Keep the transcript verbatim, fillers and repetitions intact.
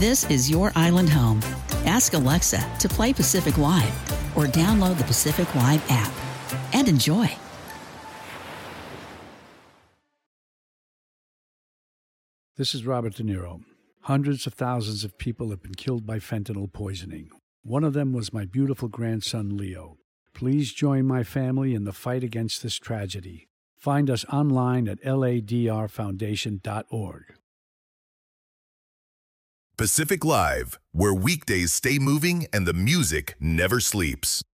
This is your island home. Ask Alexa to play Pacific Live or download the Pacific Live app and enjoy. This is Robert De Niro. Hundreds of thousands of people have been killed by fentanyl poisoning. One of them was my beautiful grandson, Leo. Please join my family in the fight against this tragedy. Find us online at L A D R foundation dot org. Pacific Live, where weekdays stay moving and the music never sleeps.